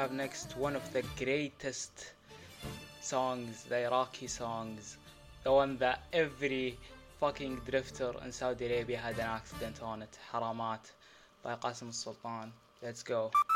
have next one of the greatest songs, the Iraqi songs, the one that every fucking drifter in Saudi Arabia had an accident on it, Haramat by Qasim Sultan. Let's go.